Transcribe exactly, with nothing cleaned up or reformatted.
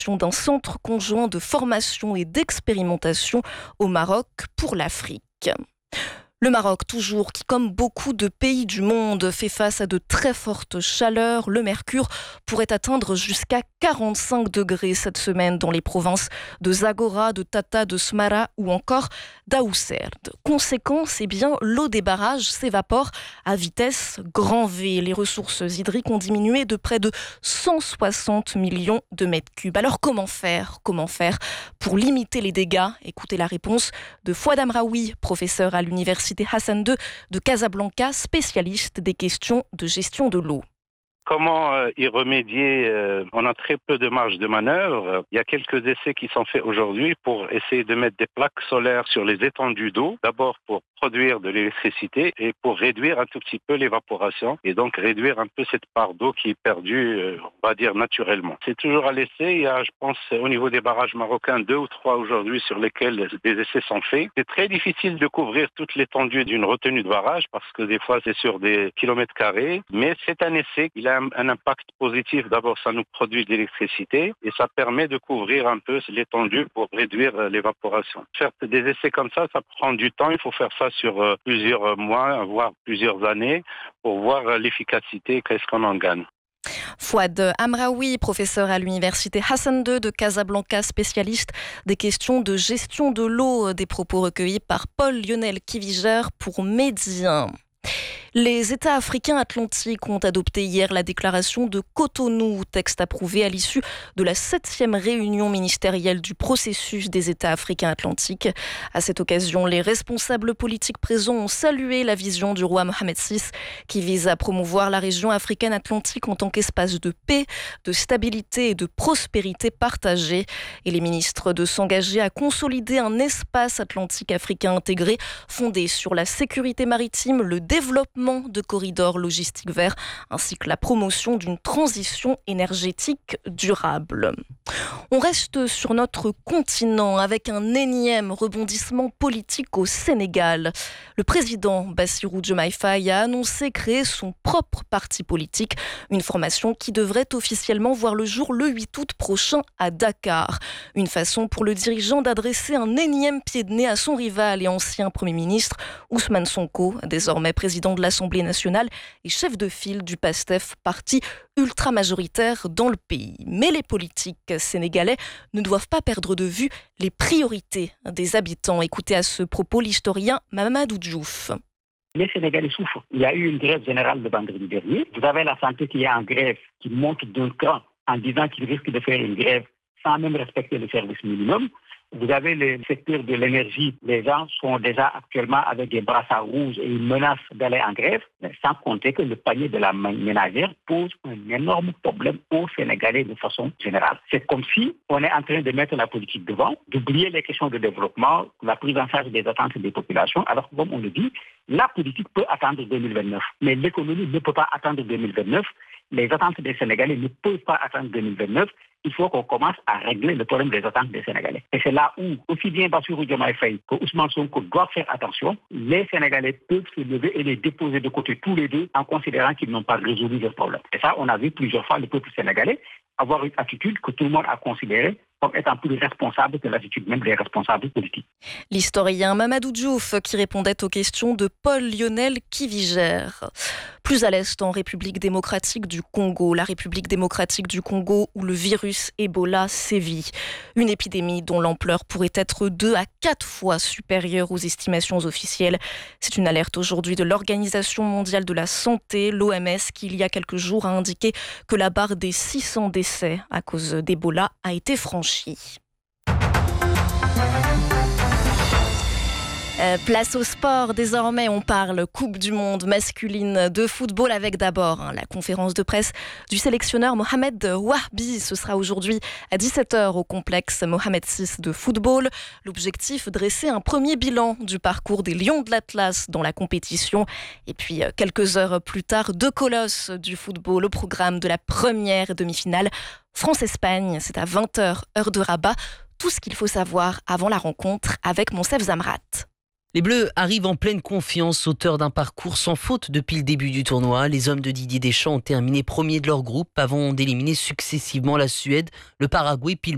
d'un centre conjoint de formation et d'expérimentation au Maroc pour l'Afrique. Le Maroc, toujours, qui, comme beaucoup de pays du monde, fait face à de très fortes chaleurs. Le mercure pourrait atteindre jusqu'à quarante-cinq degrés cette semaine dans les provinces de Zagora, de Tata, de Smara ou encore d'Aousserd. Conséquence, eh bien, l'eau des barrages s'évapore à vitesse grand V. Les ressources hydriques ont diminué de près de cent soixante millions de mètres cubes. Alors comment faire Comment faire pour limiter les dégâts? Écoutez la réponse de Fouad Amraoui, professeur à l'université Hassan deux de Casablanca, spécialiste des questions de gestion de l'eau. Comment euh, y remédier euh, On a très peu de marge de manœuvre. Il y a quelques essais qui sont faits aujourd'hui pour essayer de mettre des plaques solaires sur les étendues d'eau. D'abord pour produire de l'électricité et pour réduire un tout petit peu l'évaporation et donc réduire un peu cette part d'eau qui est perdue, euh, on va dire, naturellement. C'est toujours à l'essai. Il y a, je pense, au niveau des barrages marocains, deux ou trois aujourd'hui sur lesquels des essais sont faits. C'est très difficile de couvrir toute l'étendue d'une retenue de barrage parce que des fois c'est sur des kilomètres carrés. Mais c'est un essai. Il a un, un impact positif. D'abord, ça nous produit de l'électricité et ça permet de couvrir un peu l'étendue pour réduire l'évaporation. Faire des essais comme ça, ça prend du temps. Il faut faire ça sur euh, plusieurs mois, voire plusieurs années, pour voir euh, l'efficacité, qu'est-ce qu'on en gagne. Fouad Amraoui, professeur à l'université Hassan deux de Casablanca, spécialiste des questions de gestion de l'eau, des propos recueillis par Paul Lionel Kiviger pour Médien. Les États africains atlantiques ont adopté hier la déclaration de Cotonou, texte approuvé à l'issue de la septième réunion ministérielle du processus des États africains atlantiques. À cette occasion, les responsables politiques présents ont salué la vision du roi Mohamed six qui vise à promouvoir la région africaine atlantique en tant qu'espace de paix, de stabilité et de prospérité partagée. Et les ministres de s'engager à consolider un espace atlantique africain intégré fondé sur la sécurité maritime, le développement de corridors logistiques verts ainsi que la promotion d'une transition énergétique durable. On reste sur notre continent avec un énième rebondissement politique au Sénégal. Le président Bassirou Diomaye Faye a annoncé créer son propre parti politique, une formation qui devrait officiellement voir le jour le huit août prochain à Dakar. Une façon pour le dirigeant d'adresser un énième pied de nez à son rival et ancien Premier ministre Ousmane Sonko, désormais président de l'Assemblée nationale et chef de file du PASTEF, parti ultra-majoritaire dans le pays. Mais les politiques sénégalais ne doivent pas perdre de vue les priorités des habitants. Écoutez à ce propos l'historien Mamadou Diouf. Les Sénégalais souffrent. Il y a eu une grève générale le vendredi dernier. Vous avez la santé qui est en grève, qui monte d'un cran en disant qu'il risque de faire une grève sans même respecter le service minimum. Vous avez le secteur de l'énergie. Les gens sont déjà actuellement avec des brassards rouges et une menace d'aller en grève, sans compter que le panier de la ménagère pose un énorme problème aux Sénégalais de façon générale. C'est comme si on est en train de mettre la politique devant, d'oublier les questions de développement, la prise en charge des attentes des populations, alors que comme on le dit, la politique peut attendre deux mille vingt-neuf, mais l'économie ne peut pas attendre deux mille vingt-neuf. Les attentes des Sénégalais ne peuvent pas attendre deux mille vingt-neuf. Il faut qu'on commence à régler le problème des attentes des Sénégalais. Et c'est là où, aussi bien Bassirou Diomaye Faye que Ousmane Sonko doivent faire attention. Les Sénégalais peuvent se lever et les déposer de côté tous les deux en considérant qu'ils n'ont pas résolu le problème. Et ça, on a vu plusieurs fois le peuple sénégalais avoir une attitude que tout le monde a considérée comme étant plus responsable que l'attitude même des responsables politiques. L'historien Mamadou Diouf qui répondait aux questions de Paul Lionel Kiviger. Plus à l'est, en République démocratique du Congo, la République démocratique du Congo où le virus Ebola sévit. Une épidémie dont l'ampleur pourrait être deux à quatre fois supérieure aux estimations officielles. C'est une alerte aujourd'hui de l'Organisation mondiale de la santé, l'O M S, qui il y a quelques jours a indiqué que la barre des six cents décès à cause d'Ebola a été franchie. Euh, place au sport, désormais on parle Coupe du Monde masculine de football avec d'abord hein, la conférence de presse du sélectionneur Mohamed Wahbi. Ce sera aujourd'hui à dix-sept heures au complexe Mohamed six de football. L'objectif, dresser un premier bilan du parcours des Lions de l'Atlas dans la compétition. Et puis quelques heures plus tard, deux colosses du football au programme de la première demi-finale. France-Espagne, c'est à vingt heures, heure de Rabat. Tout ce qu'il faut savoir avant la rencontre avec Monsef Zamrat. Les Bleus arrivent en pleine confiance, auteurs d'un parcours sans faute depuis le début du tournoi. Les hommes de Didier Deschamps ont terminé premiers de leur groupe avant d'éliminer successivement la Suède, le Paraguay puis le